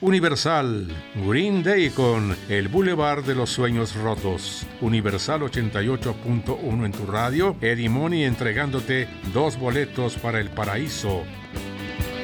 Universal, Green Day con El Boulevard de los Sueños Rotos. Universal 88.1 en tu radio. Eddie Money entregándote 2 boletos para El Paraíso.